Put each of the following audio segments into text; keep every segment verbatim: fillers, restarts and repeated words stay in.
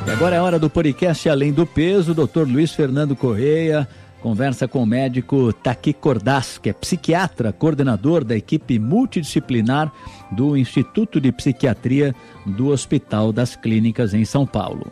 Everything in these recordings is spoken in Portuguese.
E agora é hora do podcast Além do Peso. doutor Luiz Fernando Correia conversa com o médico Taqui Cordaz, que é psiquiatra, coordenador da equipe multidisciplinar do Instituto de Psiquiatria do Hospital das Clínicas em São Paulo.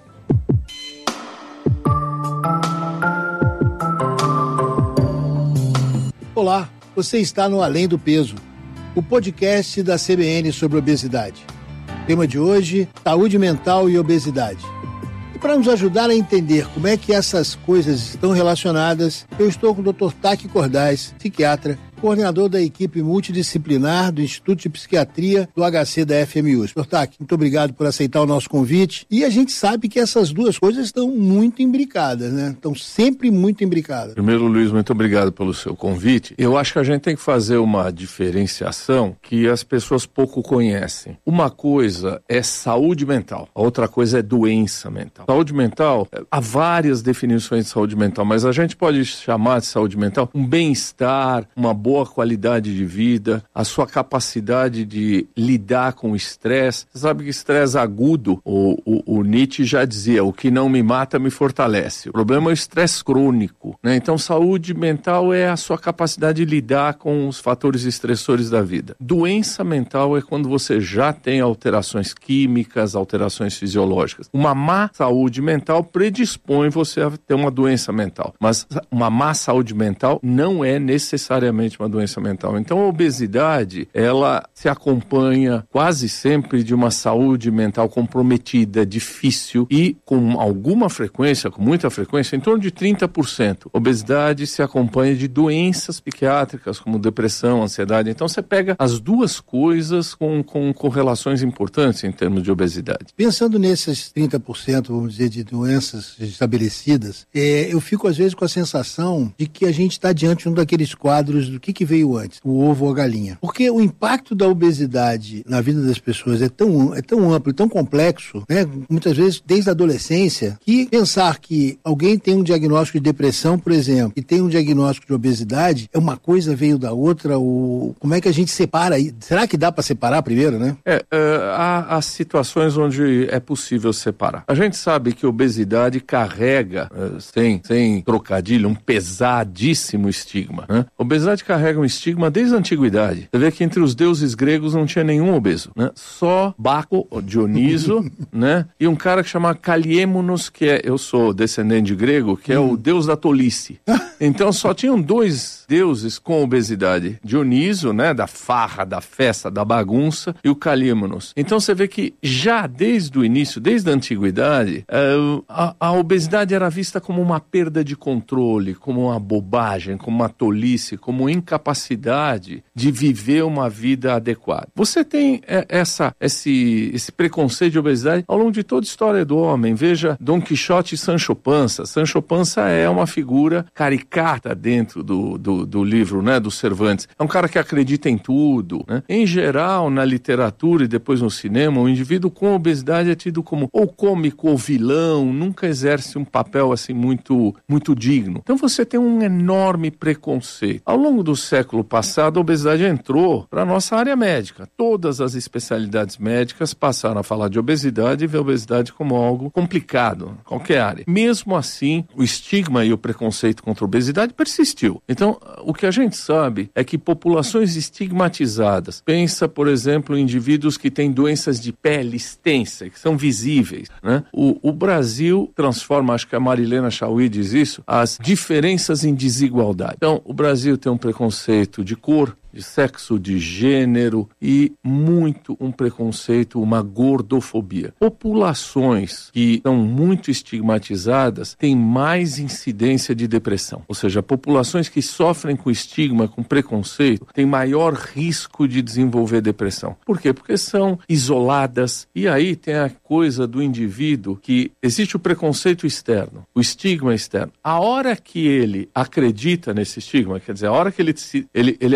Olá, você está no Além do Peso, o podcast da C B N sobre obesidade. O tema de hoje, saúde mental e obesidade. E para nos ajudar a entender como é que essas coisas estão relacionadas, eu estou com o doutor Taqui Cordaz, psiquiatra, coordenador da equipe multidisciplinar do Instituto de Psiquiatria do H C da F M U S. doutor Taqui, muito obrigado por aceitar o nosso convite. E a gente sabe que essas duas coisas estão muito imbricadas, né? Estão sempre muito imbricadas. Primeiro, Luiz, muito obrigado pelo seu convite. Eu acho que a gente tem que fazer uma diferenciação que as pessoas pouco conhecem. Uma coisa é saúde mental, a outra coisa é doença mental. Saúde mental, há várias definições de saúde mental, mas a gente pode chamar de saúde mental um bem-estar, uma boa boa qualidade de vida, a sua capacidade de lidar com o estresse. Você sabe que estresse agudo, o, o, o Nietzsche já dizia, o que não me mata me fortalece. O problema é o estresse crônico, né? Então, saúde mental é a sua capacidade de lidar com os fatores estressores da vida. Doença mental é quando você já tem alterações químicas, alterações fisiológicas. Uma má saúde mental predispõe você a ter uma doença mental, mas uma má saúde mental não é necessariamente uma doença mental. Então a obesidade, ela se acompanha quase sempre de uma saúde mental comprometida, difícil e com alguma frequência, com muita frequência, em torno de trinta por cento. Obesidade se acompanha de doenças psiquiátricas como depressão, ansiedade. Então você pega as duas coisas com, com correlações importantes em termos de obesidade. Pensando nesses trinta por cento, vamos dizer, de doenças estabelecidas, é, eu fico às vezes com a sensação de que a gente está diante de um daqueles quadros do que que veio antes, o ovo ou a galinha. Porque o impacto da obesidade na vida das pessoas é tão, é tão amplo e tão complexo, né? Muitas vezes desde a adolescência, que pensar que alguém tem um diagnóstico de depressão, por exemplo, e tem um diagnóstico de obesidade, é uma coisa veio da outra, ou como é que a gente separa? Será que dá para separar primeiro, né? É, é, há, há situações onde é possível separar. A gente sabe que a obesidade carrega, é, sem, sem trocadilho, um pesadíssimo estigma, né? A obesidade carrega um estigma desde a antiguidade. Você vê que entre os deuses gregos não tinha nenhum obeso, né? Só Baco, Dioniso, né? E um cara que chama Caliemonos, que é, eu sou descendente de grego, que é hum. o deus da tolice. Então só tinham dois deuses com obesidade. Dioniso, né? Da farra, da festa, da bagunça, e o Caliemonos. Então você vê que já desde o início, desde a antiguidade, uh, a, a obesidade era vista como uma perda de controle, como uma bobagem, como uma tolice, como incapacidade de viver uma vida adequada. Você tem é, essa, esse, esse preconceito de obesidade ao longo de toda a história do homem. Veja Dom Quixote e Sancho Panza. Sancho Panza é uma figura caricata dentro do, do, do livro, né, do Cervantes. É um cara que acredita em tudo, né? Em geral, na literatura e depois no cinema, o indivíduo com obesidade é tido como ou cômico ou vilão, nunca exerce um papel assim muito, muito digno. Então você tem um enorme preconceito. Ao longo do século passado, a obesidade entrou para a nossa área médica. Todas as especialidades médicas passaram a falar de obesidade e ver a obesidade como algo complicado, em qualquer área. Mesmo assim, o estigma e o preconceito contra a obesidade persistiu. Então, o que a gente sabe é que populações estigmatizadas, pensa, por exemplo, em indivíduos que têm doenças de pele extensa, que são visíveis, né? O, o Brasil transforma, acho que a Marilena Chauí diz isso, as diferenças em desigualdade. Então, o Brasil tem um preconceito de cor, de sexo, de gênero e muito um preconceito, uma gordofobia. Populações que são muito estigmatizadas têm mais incidência de depressão. Ou seja, populações que sofrem com estigma, com preconceito, têm maior risco de desenvolver depressão. Por quê? Porque são isoladas. E aí tem a coisa do indivíduo que existe o preconceito externo, o estigma externo. A hora que ele acredita nesse estigma, quer dizer, a hora que ele, ele, ele acredita que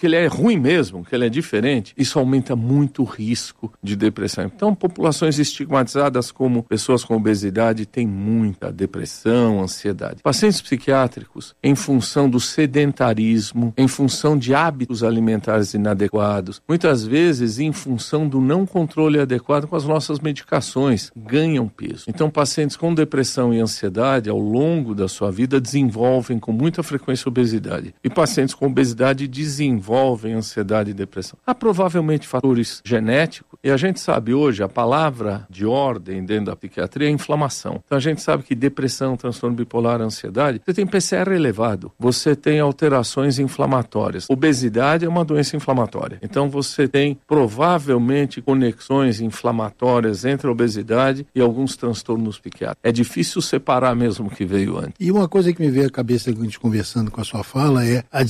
que ele é ruim mesmo, que ele é diferente, isso aumenta muito o risco de depressão. Então, populações estigmatizadas como pessoas com obesidade têm muita depressão, ansiedade. Pacientes psiquiátricos, em função do sedentarismo, em função de hábitos alimentares inadequados, muitas vezes em função do não controle adequado com as nossas medicações, ganham peso. Então, pacientes com depressão e ansiedade, ao longo da sua vida, desenvolvem com muita frequência obesidade. E pacientes com obesidade desenvolvem ansiedade e depressão. Há provavelmente fatores genéticos, e a gente sabe hoje, a palavra de ordem dentro da psiquiatria é inflamação. Então, a gente sabe que depressão, transtorno bipolar, ansiedade, você tem P C R elevado, você tem alterações inflamatórias. Obesidade é uma doença inflamatória. Então, você tem provavelmente conexões inflamatórias entre a obesidade e alguns transtornos psiquiátricos. É difícil separar mesmo o que veio antes. E uma coisa que me veio à cabeça, a gente conversando com a sua fala, é a,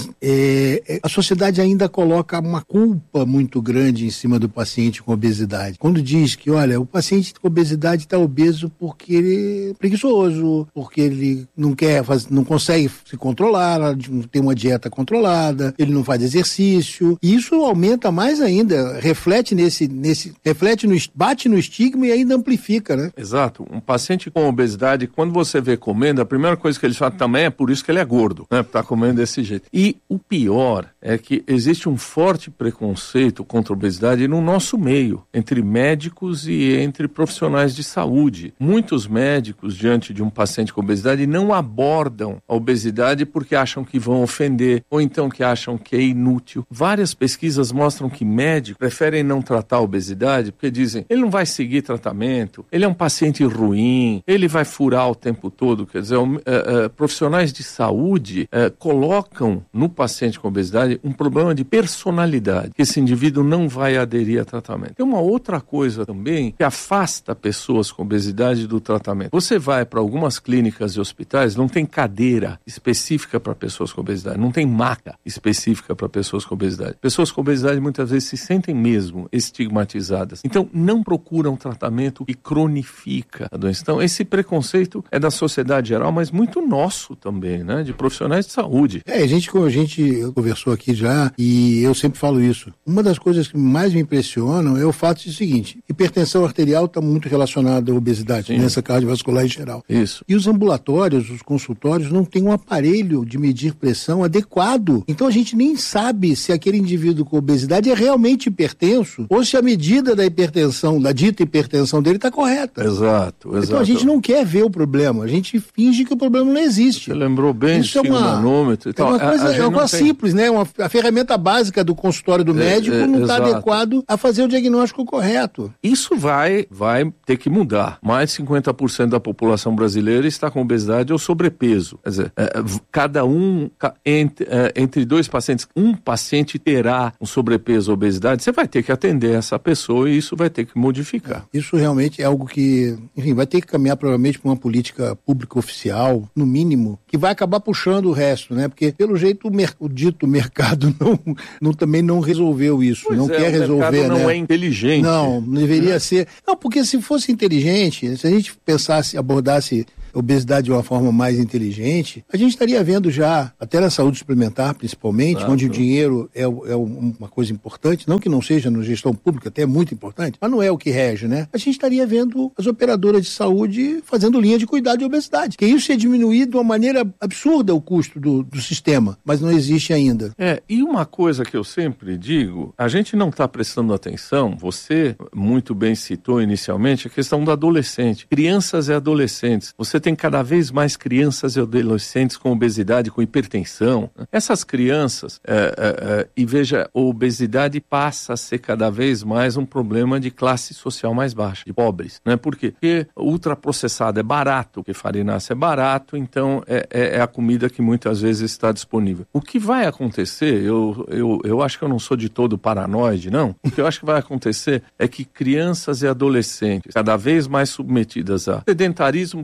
é a sociedade ainda coloca uma culpa muito grande em cima do paciente com obesidade. Quando diz que, olha, o paciente com obesidade está obeso porque ele é preguiçoso, porque ele não quer, faz, não consegue se controlar, não tem uma dieta controlada, ele não faz exercício. E isso aumenta mais ainda, reflete nesse, nesse reflete no, bate no estigma e ainda amplifica, né? Exato. Um paciente com obesidade, quando você vê comendo, a primeira coisa que ele fala também é por isso que ele é gordo, né? Tá comendo desse jeito. E o pior é que existe um forte preconceito contra a obesidade no nosso meio, entre médicos e entre profissionais de saúde. Muitos médicos, diante de um paciente com obesidade, não abordam a obesidade porque acham que vão ofender, ou então que acham que é inútil. Várias pesquisas mostram que médicos preferem não tratar a obesidade porque dizem, ele não vai seguir tratamento, ele é um paciente ruim, ele vai furar o tempo todo. Quer dizer, uh, uh, profissionais de saúde uh, colocam no paciente com obesidade um problema de personalidade, que esse indivíduo não vai aderir a tratamento. Tem uma outra coisa também que afasta pessoas com obesidade do tratamento. Você vai para algumas clínicas e hospitais, não tem cadeira específica para pessoas com obesidade, não tem maca específica para pessoas com obesidade. Pessoas com obesidade muitas vezes se sentem mesmo estigmatizadas. Então, não procuram tratamento que cronifica a doença. Então, esse preconceito é da sociedade geral, mas muito nosso também, né? De profissionais de saúde. É, a gente, a gente conversou aqui já e eu sempre falo isso. Uma das coisas que mais me impressionam é o fato de o seguinte, hipertensão arterial está muito relacionada à obesidade, Sim. doença cardiovascular em geral. Isso. E os ambulatórios, os consultórios, não têm um aparelho de medir pressão adequado. Então a gente nem sabe se aquele indivíduo com obesidade é realmente hipertenso ou se a medida da hipertensão, da dita hipertensão dele está correta. Exato, exato. Então a gente não quer ver o problema, a gente finge que o problema não existe. Você lembrou bem Isso do é uma, manômetro. Então, é uma coisa, a, a é uma coisa tem... simples, né? Uma, a ferramenta básica do consultório do É, médico é, não está exato. adequado a fazer o diagnóstico correto. Isso vai, vai ter que mudar. Mais de cinquenta por cento da população brasileira está com obesidade ou sobrepeso. Quer dizer, é, cada um, entre, é, entre dois pacientes, um paciente terá um sobrepeso ou obesidade, você vai ter que atender essa pessoa e isso vai ter que modificar. Isso realmente é algo que, enfim, vai ter que caminhar provavelmente para uma política pública oficial, no mínimo, que vai acabar puxando o resto, né? Porque, pelo jeito, o, mer- o dito mercado não, não, também não resolveu isso, Pois não é, quer o resolver, mercado não né? é inteligente. Não, deveria ser... Não, porque se fosse inteligente, se a gente pensasse, abordasse obesidade de uma forma mais inteligente, a gente estaria vendo já, até na saúde suplementar principalmente, Exato. onde o dinheiro é, é uma coisa importante, não que não seja na gestão pública, até é muito importante, mas não é o que rege, né? A gente estaria vendo as operadoras de saúde fazendo linha de cuidado de obesidade, que isso é diminuir de uma maneira absurda o custo do, do sistema, mas não existe ainda. É, e uma coisa que eu sempre digo, a gente não está prestando atenção, você muito bem citou inicialmente a questão do adolescente, crianças e adolescentes. Você tem cada vez mais crianças e adolescentes com obesidade, com hipertensão. Essas crianças, é, é, é, e veja, a obesidade passa a ser cada vez mais um problema de classe social mais baixa, de pobres, né? Por quê? Porque ultraprocessado é barato, porque farinácea é barato, então é, é, é a comida que muitas vezes está disponível. O que vai acontecer, eu, eu, eu acho que eu não sou de todo paranoide, não. O que eu acho que vai acontecer é que crianças e adolescentes, cada vez mais submetidas a sedentarismo, porque não pode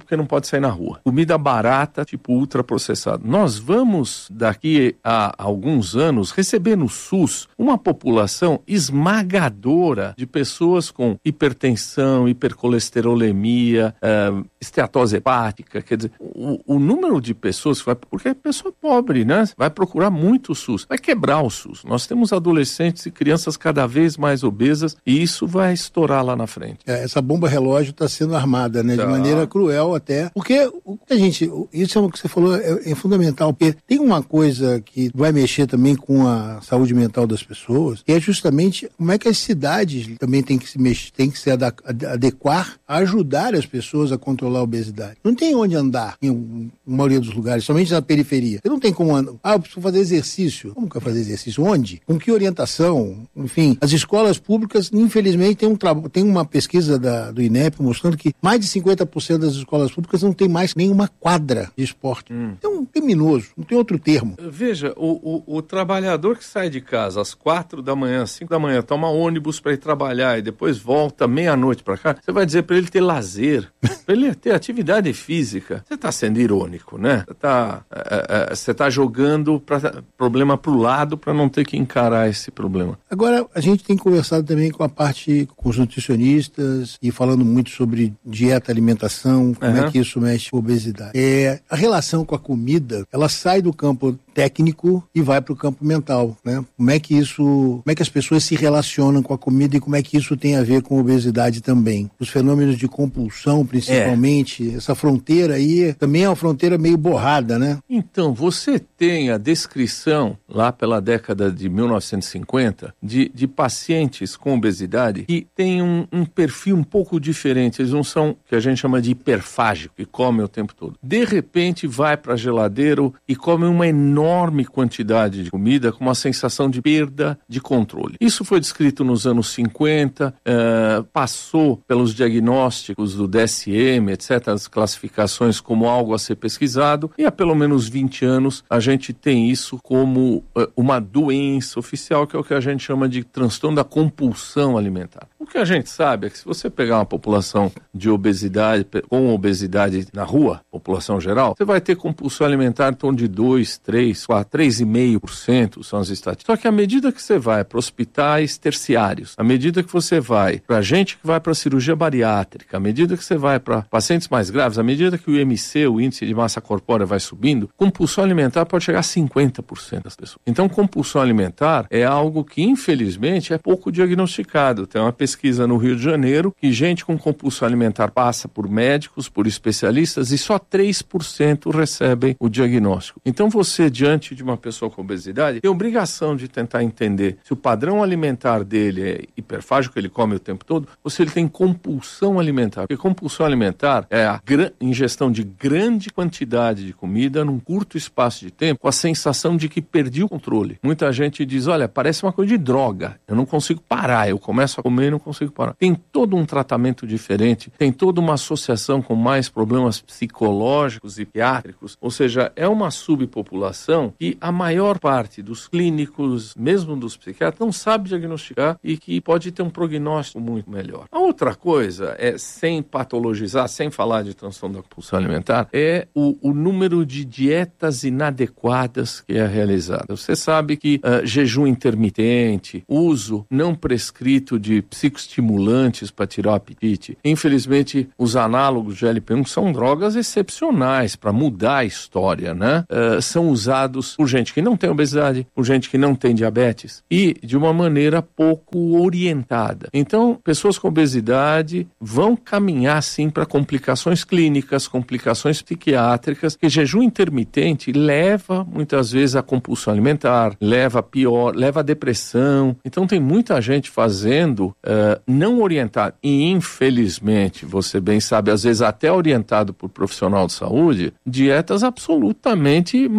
sair na rua. Comida barata, tipo ultraprocessada. Nós vamos, daqui a alguns anos, receber no SUS uma população esmagadora de pessoas com hipertensão, hipercolesterolemia, uh, esteatose hepática. Quer dizer, o, o número de pessoas que vai... Porque é pessoa pobre, né? Vai procurar muito o SUS. Vai quebrar o SUS. Nós temos adolescentes e crianças cada vez mais obesas e isso vai estourar lá na frente. É, essa bomba relógio está sendo armada, né? Tá. De maneira cruel até. Porque, a gente, isso é o que você falou, é, é fundamental. Porque tem uma coisa que vai mexer também com a saúde mental das pessoas, que é justamente como é que as cidades também têm que se mexer, têm que se adequar a ajudar as pessoas a controlar a obesidade. Não tem onde andar em a maioria dos lugares, somente na periferia. Você não tem como andar. Ah, eu preciso fazer exercício. Como que eu fazer exercício? Onde? Com que orientação? Enfim, as escolas públicas, infelizmente, tem, um tra... tem uma pesquisa da, do I N E P mostrando que mais de cinquenta por cento das escolas públicas não tem mais nenhuma quadra de esporte. Hum. É um criminoso, não tem outro termo. Veja, o, o, o trabalhador que sai de casa às quatro da manhã, às cinco da manhã, toma ônibus para ir trabalhar e depois volta meia-noite para cá, você vai dizer para ele ter lazer, para ele ter atividade física. Você está sendo irônico, né? Você está é, é, você tá jogando pra, problema para o lado para não ter que encarar esse problema. Agora, a gente tem conversado também com a parte, com os nutricionistas e falando muito sobre dieta, alimentação, como uhum. é que isso mexe com a obesidade. É, a relação com a comida, ela sai do campo técnico e vai para o campo mental, né? Como é que isso, como é que as pessoas se relacionam com a comida e como é que isso tem a ver com a obesidade também? Os fenômenos de compulsão, principalmente, é. essa fronteira aí também é uma fronteira meio borrada, né? Então, você tem a descrição, lá pela década de mil novecentos e cinquenta, de, de pacientes com obesidade que têm um, um perfil um pouco diferente. Eles não são, que a gente chama de hiperfágico, que comem o tempo todo. De repente, vai para a geladeira e come uma enorme quantidade de comida com uma sensação de perda de controle. Isso foi descrito nos anos cinquenta, uh, passou pelos diagnósticos do D S M, etcétera, as classificações como algo a ser pesquisado, e há pelo menos vinte anos a gente tem isso como uh, uma doença oficial, que é o que a gente chama de transtorno da compulsão alimentar. O que a gente sabe é que se você pegar uma população de obesidade, com obesidade na rua, população geral, você vai ter compulsão alimentar em torno de dois, três, quatro, três vírgula cinco por cento são as estatísticas. Só que à medida que você vai para hospitais terciários, à medida que você vai para gente que vai para cirurgia bariátrica, à medida que você vai para pacientes mais graves, à medida que o I M C, o índice de massa corpórea, vai subindo, compulsão alimentar pode chegar a cinquenta por cento das pessoas. Então, compulsão alimentar é algo que, infelizmente, é pouco diagnosticado. Tem uma pesquisa no Rio de Janeiro que gente com compulsão alimentar passa por médicos, por especialistas, e só três por cento recebem o diagnóstico. Então, você, diante de uma pessoa com obesidade, tem obrigação de tentar entender se o padrão alimentar dele é hiperfágico, ele come o tempo todo, ou se ele tem compulsão alimentar. Porque compulsão alimentar é a gra- ingestão de grande quantidade de comida num curto espaço de tempo, com a sensação de que perdi o controle. Muita gente diz, olha, parece uma coisa de droga, eu não consigo parar, eu começo a comer e não consigo parar. Tem todo um tratamento diferente, tem toda uma associação com mais problemas psicológicos e psiquiátricos, ou seja, é uma subpopulação que a maior parte dos clínicos, mesmo dos psiquiatras, não sabe diagnosticar e que pode ter um prognóstico muito melhor. A outra coisa é, sem patologizar, sem falar de transtorno da compulsão alimentar, é o, o número de dietas inadequadas que é realizada. Você sabe que uh, jejum intermitente, uso não prescrito de psicoestimulantes para tirar o apetite, infelizmente os análogos de L P um são drogas excepcionais para mudar a história, né? Uh, são usados por gente que não tem obesidade, por gente que não tem diabetes e de uma maneira pouco orientada. Então, pessoas com obesidade vão caminhar sim para complicações clínicas, complicações psiquiátricas, que jejum intermitente leva muitas vezes a compulsão alimentar, leva a pior, leva a depressão. Então tem muita gente fazendo uh, não orientado e infelizmente, você bem sabe, às vezes até orientado por profissional de saúde, dietas absolutamente malucas.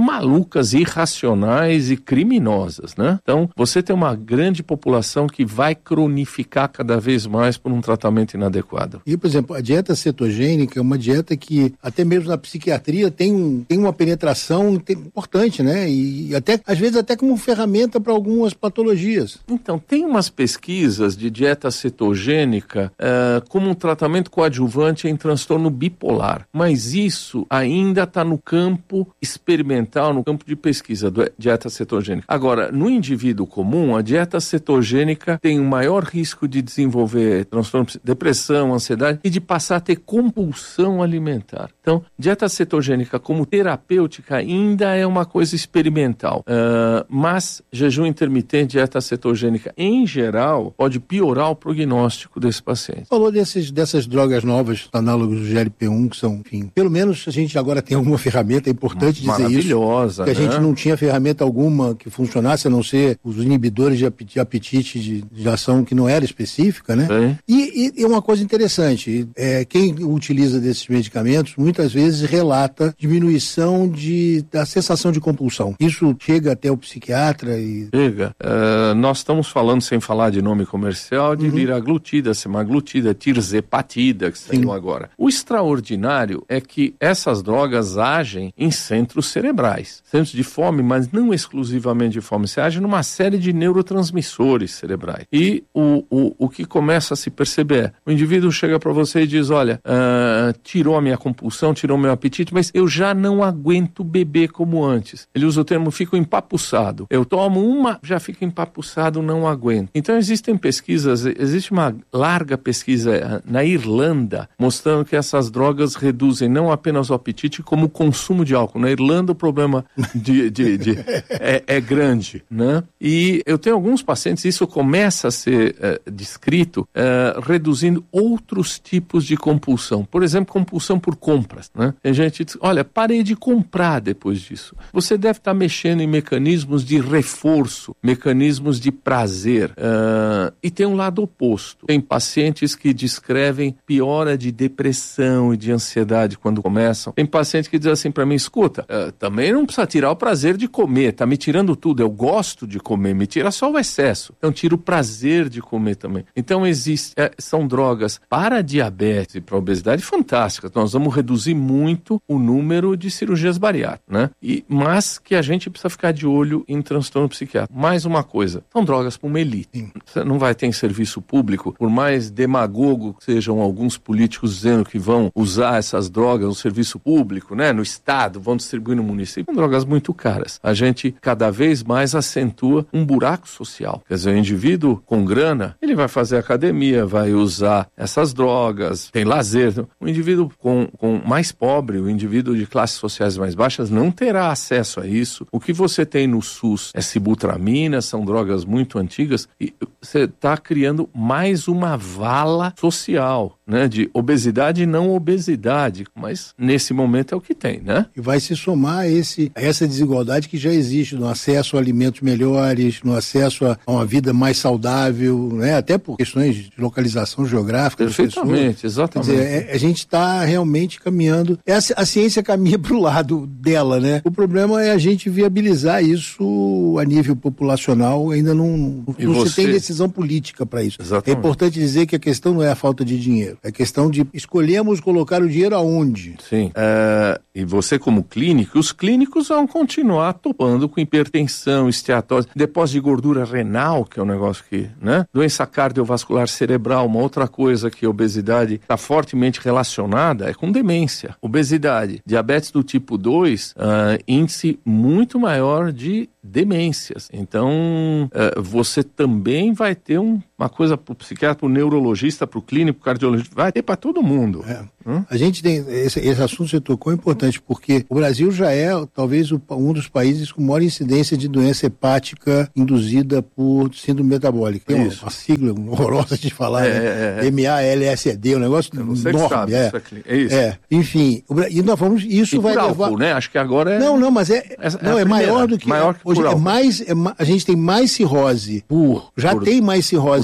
malucas, irracionais e criminosas, né? Então, você tem uma grande população que vai cronificar cada vez mais por um tratamento inadequado. E, por exemplo, a dieta cetogênica é uma dieta que, até mesmo na psiquiatria, tem, um, tem uma penetração importante, né? E até, às vezes, até como ferramenta para algumas patologias. Então, tem umas pesquisas de dieta cetogênica uh, como um tratamento coadjuvante em transtorno bipolar, mas isso ainda está no campo experimental, no campo de pesquisa da dieta cetogênica. Agora, no indivíduo comum, a dieta cetogênica tem um maior risco de desenvolver transtorno, depressão, ansiedade e de passar a ter compulsão alimentar. Então, dieta cetogênica como terapêutica ainda é uma coisa experimental, uh, mas jejum intermitente, dieta cetogênica em geral, pode piorar o prognóstico desse paciente. Falou desses, dessas drogas novas, análogos do G L P um, que são, enfim, pelo menos a gente agora tem alguma ferramenta, é importante dizer isso. Maravilhosa, que a né? gente não tinha ferramenta alguma que funcionasse, a não ser os inibidores de apetite, de, apetite de, de ação que não era específica, né? E, e, e uma coisa interessante, é, quem utiliza desses medicamentos, muitas vezes relata diminuição de, da sensação de compulsão. Isso chega até o psiquiatra e... Chega. Uh, nós estamos falando, sem falar de nome comercial, de uhum. liraglutida, semaglutida, tirzepatida, que saiu Sim. agora. O extraordinário é que essas drogas agem em centros cerebrais. Centros de fome, mas não exclusivamente de fome. Você age numa série de neurotransmissores cerebrais. E o, o, o que começa a se perceber é, o indivíduo chega para você e diz, olha, uh, tirou a minha compulsão, tirou o meu apetite, mas eu já não aguento beber como antes. Ele usa o termo, fico empapuçado. Eu tomo uma, já fico empapuçado, não aguento. Então existem pesquisas, existe uma larga pesquisa na Irlanda, mostrando que essas drogas reduzem não apenas o apetite, como o consumo de álcool. Na Irlanda o problema de, de, de, é, é grande, né? E eu tenho alguns pacientes, isso começa a ser é, descrito, é, reduzindo outros tipos de compulsão. Por exemplo, compulsão por compras, né? Tem gente que diz, olha, parei de comprar depois disso. Você deve estar mexendo em mecanismos de reforço, mecanismos de prazer. Uh, e tem um lado oposto. Tem pacientes que descrevem piora de depressão e de ansiedade quando começam. Tem paciente que diz assim para mim, escuta, uh, também não precisa tirar o prazer de comer, tá me tirando tudo, eu gosto de comer, me tira só o excesso. Então tira o prazer de comer também. Então existe, é, são drogas para diabetes e para obesidade fantásticas. Nós vamos reduzir muito o número de cirurgias bariátricas, né? E, mas que a gente precisa ficar de olho em transtorno psiquiátrico. Mais uma coisa, são drogas para uma elite. Sim. Você não vai ter em serviço público, por mais demagogo que sejam alguns políticos dizendo que vão usar essas drogas no serviço público, né? No estado, vão distribuir no município. São drogas muito caras. A gente cada vez mais acentua um buraco social. Quer dizer, o indivíduo com grana, ele vai fazer academia, vai usar essas drogas, tem lazer. O indivíduo com, com mais pobre, o indivíduo de classes sociais mais baixas não terá acesso a isso. O que você tem no SUS é sibutramina, são drogas muito antigas e você está criando mais uma vala social, né? De obesidade e não obesidade, mas nesse momento é o que tem, né? E vai se somar a, esse, a essa desigualdade que já existe no acesso a alimentos melhores, no acesso a, a uma vida mais saudável, né? Até por questões de localização geográfica. Perfeitamente, exatamente. Quer dizer, é, a gente está realmente caminhando, é, a, a ciência caminha para o lado dela, né? O problema é a gente viabilizar isso a nível populacional, ainda não, não você... se tem decisão política para isso. Exatamente. É importante dizer que a questão não é a falta de dinheiro, é a questão de escolhemos colocar o dinheiro aonde. Sim, é, e você como clínico, os clínicos vão continuar topando com hipertensão, esteatose, depósito de gordura renal, que é um negócio que, né? Doença cardiovascular cerebral, uma outra coisa que a obesidade está fortemente relacionada é com demência. Obesidade, diabetes do tipo dois, uh, índice muito maior de demências. Então, uh, você também vai ter um, uma coisa para o psiquiatra, para o neurologista, para o clínico, para o cardiologista, vai ter para todo mundo. É. Hum? A gente tem, esse, esse assunto que você tocou é importante, porque o Brasil já é, talvez, o, um dos países com maior incidência de doença hepática induzida por síndrome metabólica. Tem uma, uma sigla horrorosa de falar, é, né? é, é. M A L S D, um negócio você enorme. Sabe, é. Isso é, é isso. É. Enfim, o, e nós vamos, isso e vai por levar... álcool, né? Acho que agora é... Não, não, mas é, é, não, é, é maior do que... Maior que hoje por é álcool. mais, é, a gente tem mais cirrose por... Já por, tem mais cirrose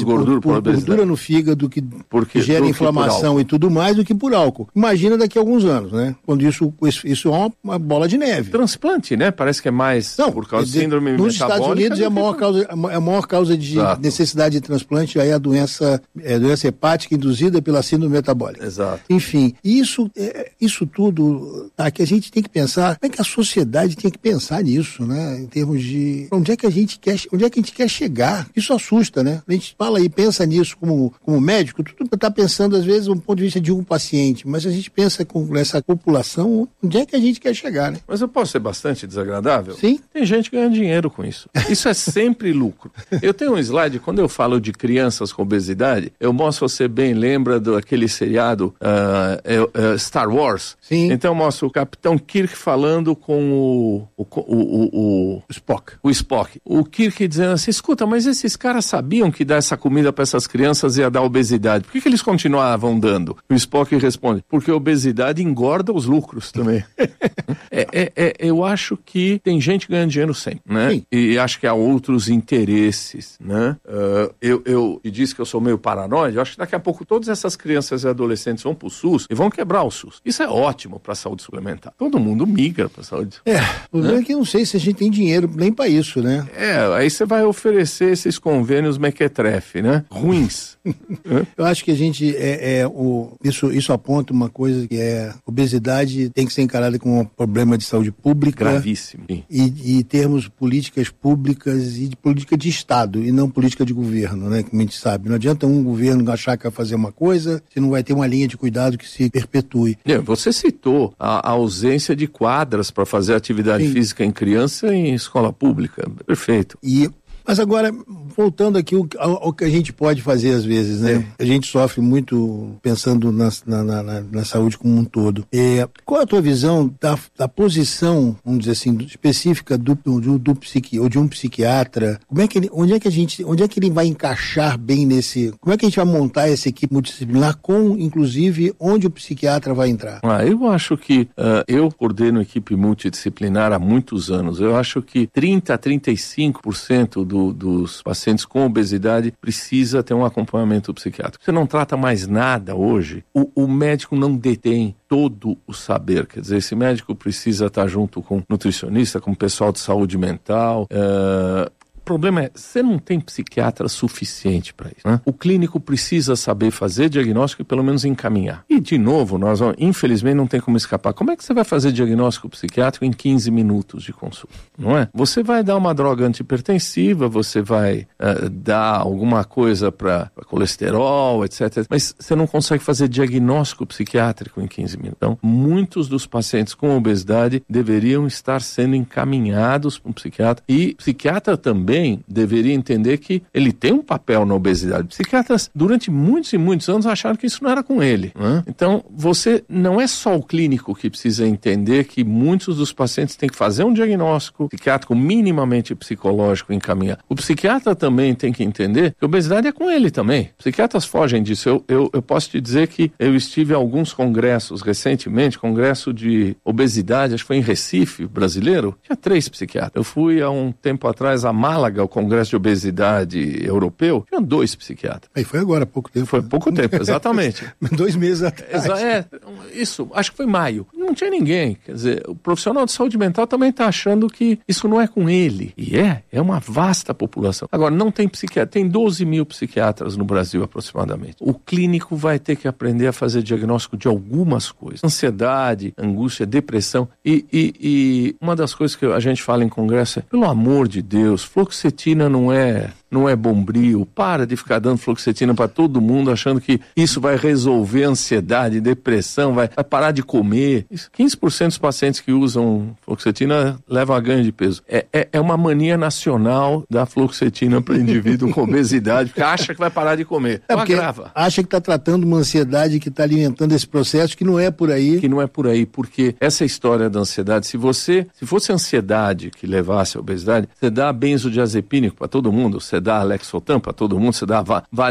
gordura por, por gordura no fígado que, Porque, que gera inflamação e tudo mais do que por álcool. Imagina daqui a alguns anos, né? Quando isso, isso é uma, uma bola de neve. Transplante, né? Parece que é mais Não, por causa de, de síndrome nos metabólica. Nos Estados Unidos é a maior causa, é a maior causa de Exato. necessidade de transplante, aí a doença, é, doença hepática induzida pela síndrome metabólica. Exato. Enfim, isso, é, isso tudo, tá, que a gente tem que pensar, como é que a sociedade tem que pensar nisso, né? Em termos de onde é que a gente quer, onde é que a gente quer chegar. Isso assusta, né? A gente fala e pensa nisso como, como médico, tudo está pensando, às vezes, do ponto de vista de um paciente, mas a gente pensa com essa população, onde é que a gente quer chegar, né? Mas eu posso ser bastante desagradável? Sim. Tem gente ganhando dinheiro com isso. Isso é sempre lucro. Eu tenho um slide, quando eu falo de crianças com obesidade, eu mostro, você bem lembra daquele seriado uh, uh, Star Wars? Sim. Então eu mostro o Capitão Kirk falando com o, o, o, o, o Spock. O Spock. O Kirk dizendo assim, escuta, mas esses caras sabiam que dar essa comida para essas crianças ia dar obesidade. Por que, que eles continuavam dando? O Spock responde, porque a obesidade engorda os lucros também. é, é, é, eu acho que tem gente ganhando dinheiro sempre, né? Sim. E acho que há outros interesses, né? Uh, eu, eu e disse que eu sou meio paranoide, eu acho que daqui a pouco todas essas crianças e adolescentes vão pro SUS e vão quebrar o SUS. Isso é ótimo para a saúde suplementar. Todo mundo migra para a saúde. É, o problema é que eu não sei se a gente tem dinheiro nem para isso, né? É, aí você vai oferecer esses convênios mequetrefe, né? Ruins. Eu acho que a gente, é, é, o, isso, isso aponta uma coisa que é, obesidade tem que ser encarada como um problema de saúde pública. Gravíssimo. E, e termos políticas públicas e de política de Estado, e não política de governo, né? Como a gente sabe. Não adianta um governo achar que vai fazer uma coisa, se não vai ter uma linha de cuidado que se perpetue. É, você citou a, a ausência de quadras para fazer atividade Sim. física em criança em escola pública. Perfeito. E Mas agora, voltando aqui ao, ao que a gente pode fazer às vezes, né? É. A gente sofre muito pensando na, na, na, na saúde como um todo. É, qual é a tua visão da, da posição, vamos dizer assim, específica do, do, do psiqui, ou de um psiquiatra? Como é que ele, onde é que a gente, onde é que ele vai encaixar bem nesse... Como é que a gente vai montar essa equipe multidisciplinar com, inclusive, onde o psiquiatra vai entrar? Ah, eu acho que uh, eu coordeno equipe multidisciplinar há muitos anos. Eu acho que trinta a trinta e cinco por cento do Do, dos pacientes com obesidade precisa ter um acompanhamento psiquiátrico. Você não trata mais nada hoje, o, o médico não detém todo o saber, quer dizer, esse médico precisa estar junto com nutricionista, com pessoal de saúde mental. Uh, O problema é, você não tem psiquiatra suficiente para isso, né? O clínico precisa saber fazer diagnóstico e pelo menos encaminhar. E, de novo, nós, infelizmente, não tem como escapar. Como é que você vai fazer diagnóstico psiquiátrico em quinze minutos de consulta? Não é? Você vai dar uma droga antihipertensiva, você vai uh, dar alguma coisa para colesterol, etcétera. Mas você não consegue fazer diagnóstico psiquiátrico em quinze minutos. Então, muitos dos pacientes com obesidade deveriam estar sendo encaminhados para um psiquiatra. E psiquiatra também deveria entender que ele tem um papel na obesidade. Psiquiatras, durante muitos e muitos anos, acharam que isso não era com ele, né? Então, você não é só o clínico que precisa entender que muitos dos pacientes têm que fazer um diagnóstico psiquiátrico minimamente psicológico encaminhar. O psiquiatra também tem que entender que a obesidade é com ele também. Psiquiatras fogem disso. Eu, eu, eu posso te dizer que eu estive em alguns congressos recentemente, congresso de obesidade, acho que foi em Recife, brasileiro, tinha três psiquiatras. Eu fui há um tempo atrás a Málaga, o Congresso de Obesidade Europeu, tinha dois psiquiatras. Aí foi agora, há pouco tempo. Foi pouco tempo, exatamente. Dois meses atrás. É, isso, acho que foi maio. Não tinha ninguém. Quer dizer, o profissional de saúde mental também está achando que isso não é com ele. E é, é uma vasta população. Agora, não tem psiquiatra, tem doze mil psiquiatras no Brasil aproximadamente. O clínico vai ter que aprender a fazer diagnóstico de algumas coisas. Ansiedade, angústia, depressão. E, e, e uma das coisas que a gente fala em congresso é, pelo amor de Deus, fluoxetina não é, não é bombril. Para de ficar dando fluoxetina para todo mundo, achando que isso vai resolver ansiedade, depressão, vai, vai parar de comer. Isso, quinze por cento dos pacientes que usam fluoxetina levam a ganho de peso. É, é, é uma mania nacional da fluoxetina para indivíduo com obesidade, porque acha que vai parar de comer. É porque agrava. Acha que está tratando uma ansiedade que está alimentando esse processo, que não é por aí. Que não é por aí, porque essa história da ansiedade, se você, se fosse ansiedade que levasse à obesidade, você dá benzodiazepínico para todo mundo, você dá Lexotan para todo mundo, você dá